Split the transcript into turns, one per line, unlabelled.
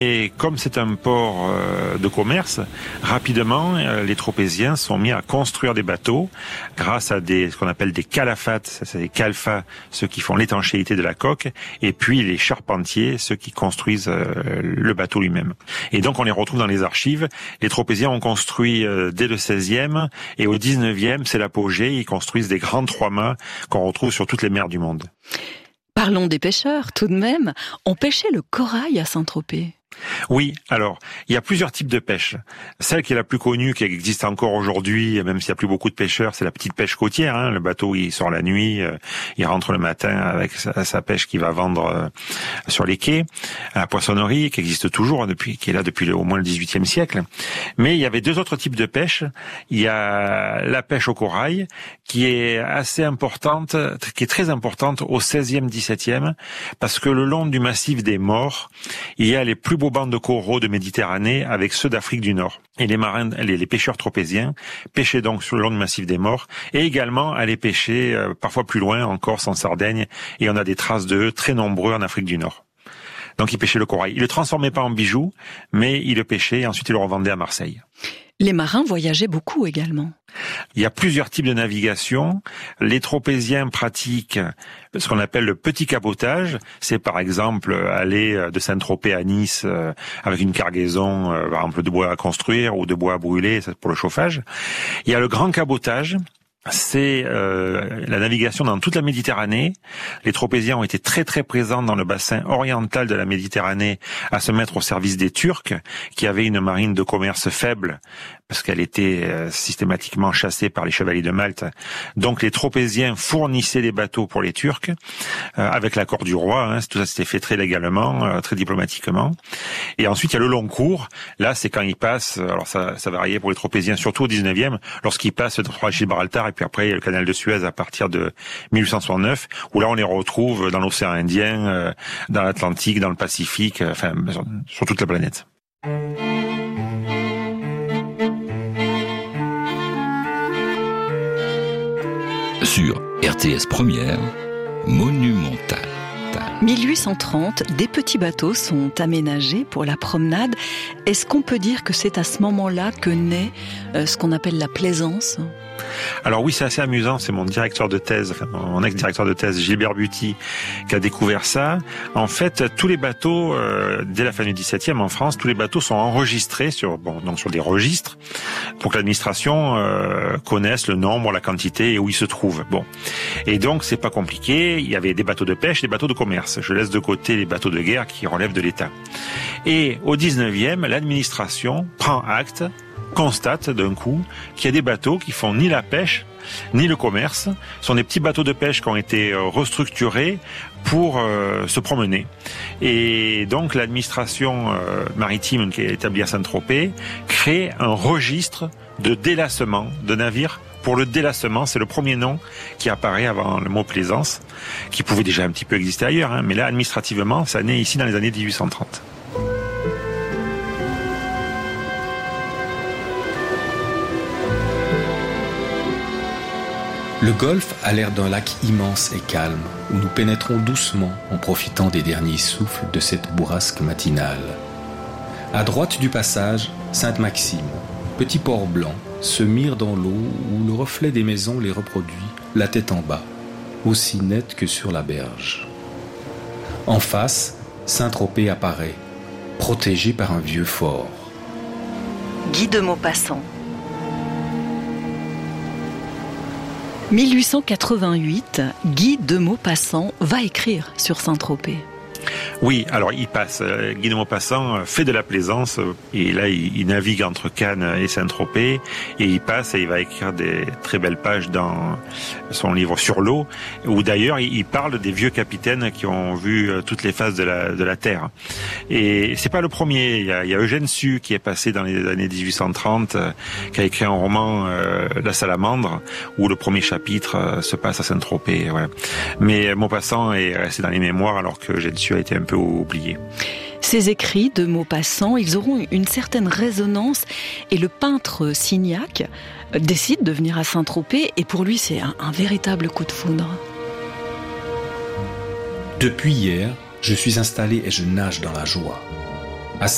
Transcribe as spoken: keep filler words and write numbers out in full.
Et comme c'est un port euh, de commerce, rapidement, euh, les Tropéziens sont mis à construire des bateaux grâce à des ce qu'on appelle des calafates, ça c'est des calfas, ceux qui font l'étanchéité de la coque, et puis les charpentiers, ceux qui construisent euh, le bateau lui-même. Et donc on les retrouve dans les archives. Les Tropéziens ont construit euh, dès le seizième, et au dix-neuvième, c'est l'apogée, ils construisent des grands trois-mâts qu'on retrouve sur toutes les mers du monde.
Parlons des pêcheurs, tout de même. On pêchait le corail à Saint-Tropez.
Oui, alors, il y a plusieurs types de pêche. Celle qui est la plus connue, qui existe encore aujourd'hui, même s'il n'y a plus beaucoup de pêcheurs, c'est la petite pêche côtière. Hein. Le bateau, il sort la nuit, euh, il rentre le matin avec sa, sa pêche qu'il va vendre euh, sur les quais. La poissonnerie, qui existe toujours, depuis, qui est là depuis le, au moins le dix-huitième siècle. Mais il y avait deux autres types de pêche. Il y a la pêche au corail, qui est assez importante, qui est très importante au seizième, dix-septième, parce que le long du massif des Maures, il y a les plus beaux bancs de coraux de Méditerranée avec ceux d'Afrique du Nord. Et les marins, les, les pêcheurs tropéziens pêchaient donc sur le long du massif des Maures et également allaient pêcher euh, parfois plus loin, en Corse, en Sardaigne, et on a des traces d'eux très nombreux en Afrique du Nord. Donc ils pêchaient le corail. Ils le transformaient pas en bijoux, mais ils le pêchaient et ensuite ils le revendaient à Marseille.
Les marins voyageaient beaucoup également.
Il y a plusieurs types de navigation. Les Tropéziens pratiquent ce qu'on appelle le petit cabotage. C'est par exemple aller de Saint-Tropez à Nice avec une cargaison, par exemple, de bois à construire ou de bois à brûler pour le chauffage. Il y a le grand cabotage. C'est euh, la navigation dans toute la Méditerranée. Les Tropéziens ont été très très présents dans le bassin oriental de la Méditerranée à se mettre au service des Turcs, qui avaient une marine de commerce faible, parce qu'elle était euh, systématiquement chassée par les chevaliers de Malte. Donc les Tropéziens fournissaient des bateaux pour les Turcs, euh, avec l'accord du roi. Hein, tout ça s'était fait très légalement, euh, très diplomatiquement. Et ensuite il y a le long cours. Là c'est quand ils passent, alors ça, ça variait pour les Tropéziens, surtout au dix-neuvième, lorsqu'ils passent le détroit de Gibraltar. Et puis après, il y a le canal de Suez à partir de mille huit cent soixante-neuf, où là, on les retrouve dans l'océan Indien, euh, dans l'Atlantique, dans le Pacifique, euh, enfin, sur, sur toute la planète.
Sur R T S Première, Monumental.
mille huit cent trente, des petits bateaux sont aménagés pour la promenade. Est-ce qu'on peut dire que c'est à ce moment-là que naît euh, ce qu'on appelle la plaisance ?
Alors oui, c'est assez amusant, c'est mon directeur de thèse, enfin mon ex-directeur de thèse, Gilbert Buty, qui a découvert ça. En fait, tous les bateaux, euh, dès la fin du dix-septième en France, tous les bateaux sont enregistrés sur, bon, donc sur des registres, pour que l'administration euh, connaisse le nombre, la quantité et où ils se trouvent. Bon, et donc c'est pas compliqué. Il y avait des bateaux de pêche, des bateaux de commerce. Je laisse de côté les bateaux de guerre qui relèvent de l'État. Et au dix-neuvième, l'administration prend acte, constate d'un coup qu'il y a des bateaux qui font ni la pêche ni le commerce. Ce sont des petits bateaux de pêche qui ont été restructurés pour euh, se promener. Et donc l'administration euh, maritime qui est établie à Saint-Tropez crée un registre de délassement de navires. Pour le délassement, c'est le premier nom qui apparaît avant le mot plaisance, qui pouvait déjà un petit peu exister ailleurs, hein, mais là administrativement, ça naît ici dans les années dix-huit cent trente.
Le golfe a l'air d'un lac immense et calme, où nous pénétrons doucement en profitant des derniers souffles de cette bourrasque matinale. À droite du passage, Sainte-Maxime, petit port blanc, se mire dans l'eau où le reflet des maisons les reproduit, la tête en bas, aussi nette que sur la berge. En face, Saint-Tropez apparaît, protégé par un vieux fort.
Guy de Maupassant. mille huit cent quatre-vingt-huit, Guy de Maupassant va écrire sur Saint-Tropez.
Oui, alors il passe. Guy de Maupassant fait de la plaisance et là il, il navigue entre Cannes et Saint-Tropez et il passe et il va écrire des très belles pages dans son livre Sur l'eau où d'ailleurs il parle des vieux capitaines qui ont vu toutes les phases de la de la terre. Et c'est pas le premier. Il y a, il y a Eugène Sue qui est passé dans les années dix-huit cent trente, qui a écrit un roman euh, La Salamandre où le premier chapitre euh, se passe à Saint-Tropez. Ouais. Mais Maupassant est resté dans les mémoires alors que Eugène Sue a été un peu oublié.
Ces écrits de Maupassant, ils auront une certaine résonance et le peintre Signac décide de venir à Saint-Tropez et pour lui c'est un, un véritable coup de foudre.
Depuis hier, je suis installé et je nage dans la joie.